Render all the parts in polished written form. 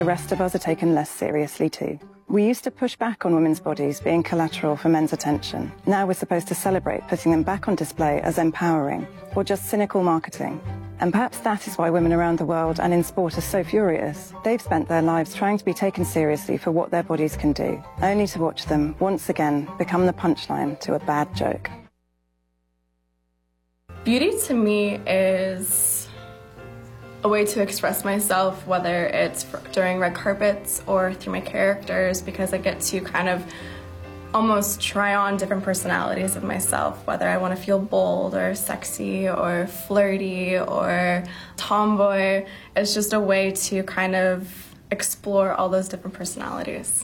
The rest of us are taken less seriously too. We used to push back on women's bodies being collateral for men's attention. Now we're supposed to celebrate putting them back on display as empowering, or just cynical marketing. And perhaps that is why women around the world and in sport are so furious. They've spent their lives trying to be taken seriously for what their bodies can do, only to watch them, once again, become the punchline to a bad joke. Beauty to me is a way to express myself, whether it's during red carpets or through my characters, because I get to kind of almost try on different personalities of myself, whether I want to feel bold or sexy or flirty or tomboy. It's just a way to kind of explore all those different personalities.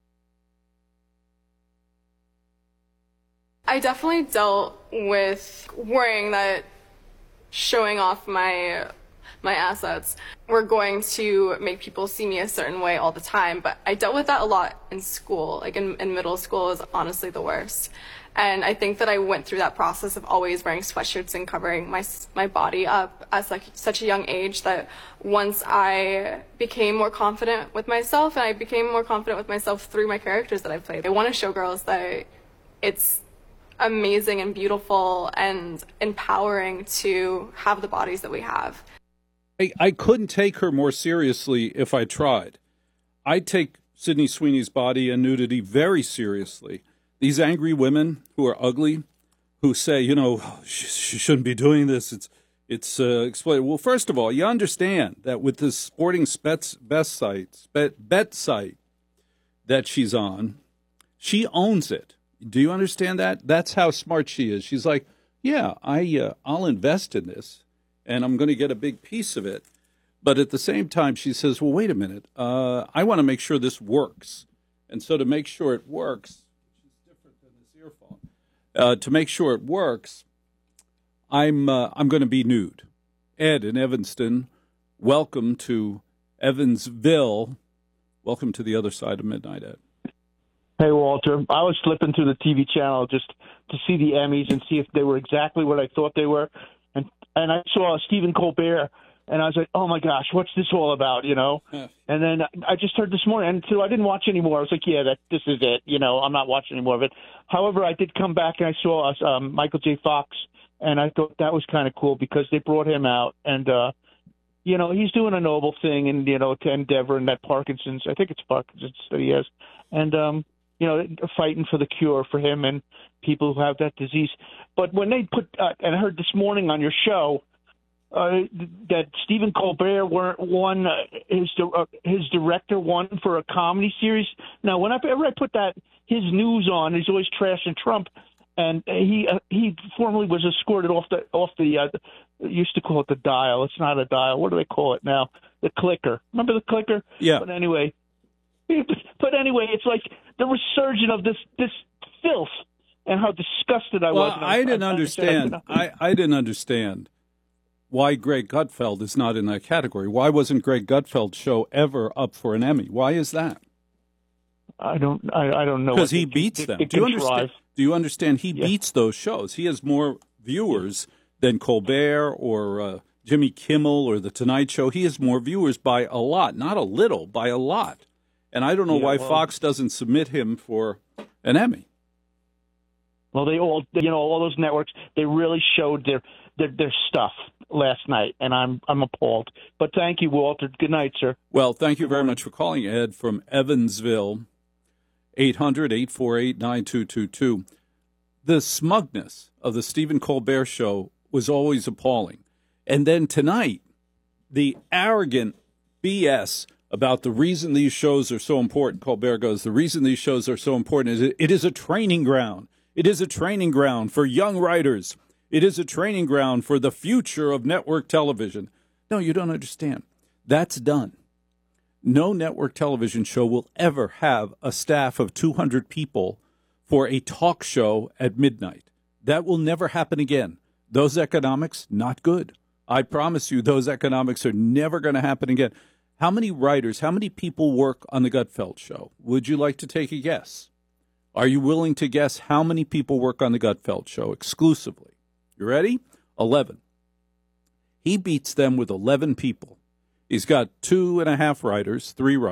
I definitely dealt with worrying that showing off my assets were going to make people see me a certain way all the time, but I dealt with that a lot in school. Like in middle school is honestly the worst. And I think that I went through that process of always wearing sweatshirts and covering my body up at such a young age that once I became more confident with myself, and I became more confident with myself through my characters that I played, I want to show girls that it's amazing and beautiful and empowering to have the bodies that we have. I couldn't take her more seriously if I tried. I take Sydney Sweeney's body and nudity very seriously. These angry women who are ugly, who say, you know, she shouldn't be doing this, it's exploited. Well, first of all, you understand that with this sporting bet site that she's on, she owns it. Do you understand that? That's how smart she is. She's like, yeah, I'll invest in this, and I'm going to get a big piece of it. But at the same time, she says, well, wait a minute. I want to make sure this works. And so to make sure it works, which is different than this earphone, to make sure it works, I'm going to be nude. Ed in Evanston, welcome to Evansville. Welcome to the other side of midnight, Ed. Hey, Walter. I was flipping through the TV channel just to see the Emmys and see if they were exactly what I thought they were. And I saw Stephen Colbert, and I was like, oh, my gosh, what's this all about, you know? And then I just heard this morning, and so I didn't watch anymore. I was like, yeah, this is it. You know, I'm not watching any more of it. However, I did come back, and I saw Michael J. Fox, and I thought that was kind of cool because they brought him out. And, you know, he's doing a noble thing, and, you know, to endeavor and that Parkinson's. I think it's Parkinson's that he has. And, you know, fighting for the cure for him and people who have that disease. But when they put, and I heard this morning on your show that Stephen Colbert won, his director won for a comedy series. Now, whenever I put his news on, he's always trashing Trump, and he formerly was escorted off the used to call it the dial. It's not a dial. What do they call it now? The clicker. Remember the clicker? Yeah. But anyway, it's like the resurgence of this filth and how disgusted I was. Well, I didn't understand. I didn't understand why Greg Gutfeld is not in that category. Why wasn't Greg Gutfeld's show ever up for an Emmy? Why is that? I don't know. Because he beats them. Do you understand? He beats those shows. He has more viewers than Colbert or Jimmy Kimmel or The Tonight Show. He has more viewers by a lot, not a little, by a lot. And I don't know why Fox doesn't submit him for an Emmy. Well, they all, you know, all those networks, they really showed their stuff last night, and I'm appalled. But thank you, Walter. Good night, sir. Well, thank you very much for calling, Ed, from Evansville, 800-848-9222. The smugness of the Stephen Colbert Show was always appalling. And then tonight, the arrogant BS about the reason these shows are so important. Colbert goes, the reason these shows are so important is it is a training ground. It is a training ground for young writers. It is a training ground for the future of network television. No, you don't understand. That's done. No network television show will ever have a staff of 200 people for a talk show at midnight. That will never happen again. Those economics, not good. I promise you, those economics are never going to happen again. How many writers, how many people work on the Gutfeld Show? Would you like to take a guess? Are you willing to guess how many people work on the Gutfeld Show exclusively? You ready? 11. He beats them with 11 people. He's got 2.5 writers, 3 writers.